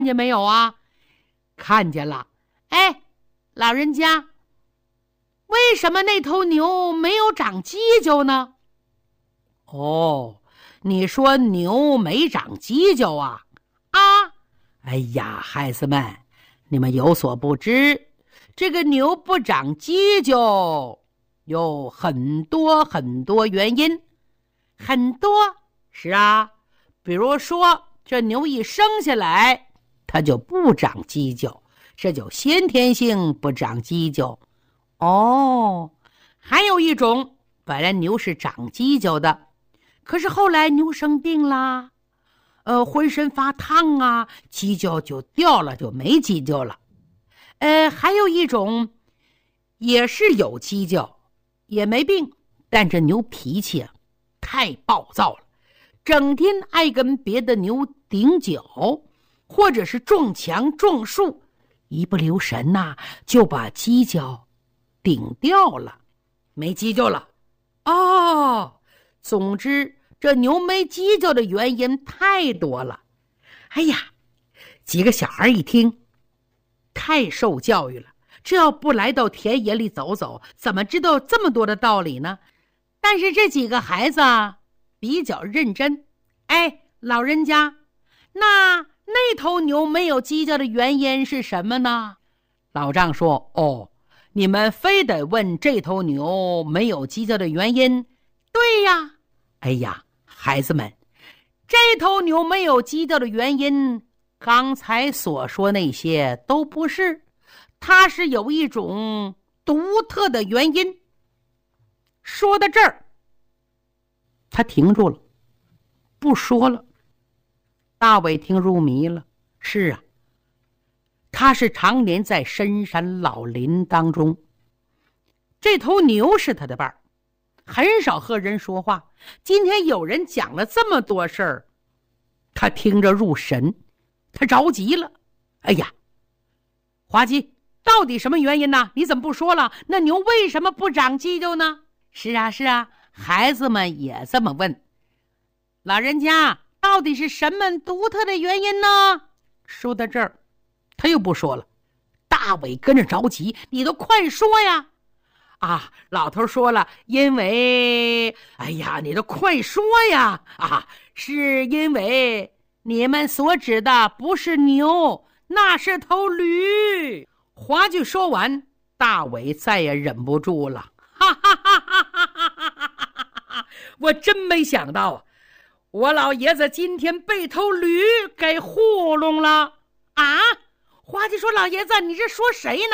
见没有啊？看见了。哎，老人家，为什么那头牛没有长犄角呢？哦，你说牛没长犄角啊？啊，哎呀，孩子们，你们有所不知，这个牛不长犄角有很多很多原因。很多，是啊，比如说这牛一生下来它就不长犄角，这就先天性不长犄角。哦，还有一种，本来牛是长犄角的，可是后来牛生病啦，浑身发烫啊，犄角就掉了，就没犄角了。还有一种也是有犄角，也没病，但这牛脾气啊太暴躁了，整天爱跟别的牛顶角，或者是撞墙撞树，一不留神呐，就把犄角顶掉了，没犄角了。哦，总之这牛没犄角的原因太多了。哎呀，几个小孩一听，太受教育了，这要不来到田野里走走，怎么知道这么多的道理呢？但是这几个孩子比较认真。哎，老人家，那头牛没有犄角的原因是什么呢？老丈说，哦，你们非得问这头牛没有犄角的原因？对呀。哎呀，孩子们，这头牛没有犄角的原因，刚才所说那些都不是，它是有一种独特的原因。说到这儿，他停住了，不说了。大伟听入迷了。是啊，他是常年在深山老林当中，这头牛是他的伴儿，很少和人说话。今天有人讲了这么多事儿，他听着入神，他着急了。哎呀，滑稽，到底什么原因呢？你怎么不说了？那牛为什么不长犄角呢？是啊，是啊，孩子们也这么问。老人家，到底是什么独特的原因呢？说到这儿，他又不说了。大伟跟着着急，你都快说呀！啊，老头说了，因为，哎呀，你都快说呀！啊，是因为你们所指的不是牛，那是头驴。话句说完，大伟再也忍不住了。哈哈哈哈哈哈！我真没想到，我老爷子今天被头驴给糊弄了啊！花季说：“老爷子，你这说谁呢？”